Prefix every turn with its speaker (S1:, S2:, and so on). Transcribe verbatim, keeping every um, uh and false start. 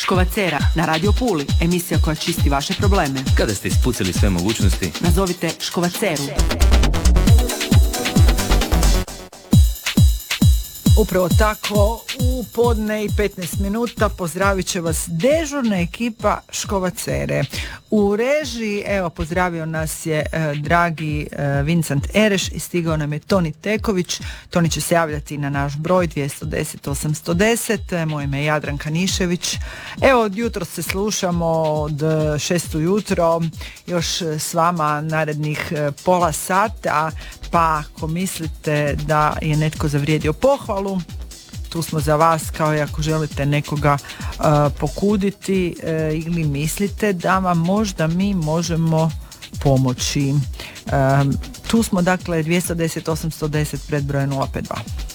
S1: Škovacera na Radio Puli, emisija koja čisti vaše probleme.
S2: Kada ste ispucali sve mogućnosti,
S1: nazovite Škovaceru.
S3: Upravo tako, u podne i petnaest minuta pozdravit će vas dežurna ekipa Škovacere. U režiji, evo, pozdravio nas je e, dragi e, Vincent Ereš i stigao nam je Toni Teković. Toni će se javljati na naš broj dvjesto deset osamsto deset. E, moje ime je Jadranka Nišević. Evo, od jutro se slušamo od šest ujutro, još s vama narednih e, pola sata, pa ako mislite da je netko zavrijedio pohvalu, tu smo za vas, kao i ako želite nekoga uh, pokuditi uh, ili mislite da vam možda mi možemo pomoći. Um, tu smo, dakle, dvjesto deset osamsto deset, predbroj nula pet dva.